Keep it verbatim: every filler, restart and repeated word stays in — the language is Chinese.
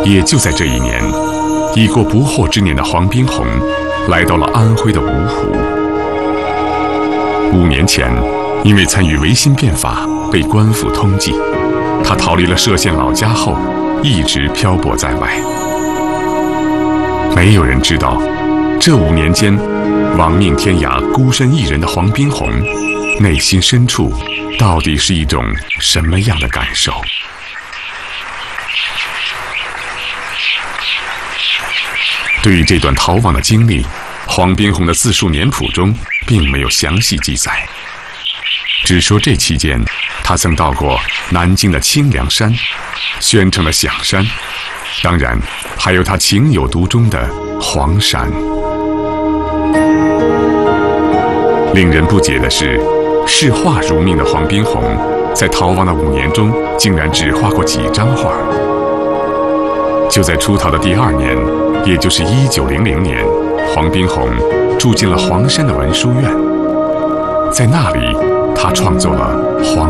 也就在这一年，已过不惑之年的黄宾虹来到了安徽的芜湖。五年前，因为参与维新变法被官府通缉，他逃离了歙县老家后，一直漂泊在外。没有人知道，这五年间，亡命天涯、孤身一人的黄宾虹，内心深处到底是一种什么样的感受？对于这段逃亡的经历，黄宾虹的自述年谱中并没有详细记载，只说这期间，他曾到过南京的清凉山、宣城的响山，当然还有他情有独钟的黄山。令人不解的是，视画如命的黄宾虹，在逃亡的五年中，竟然只画过几张画。就在出逃的第二年，也就是一九零零年，黄宾虹住进了黄山的文殊院，在那里，他创作了《黄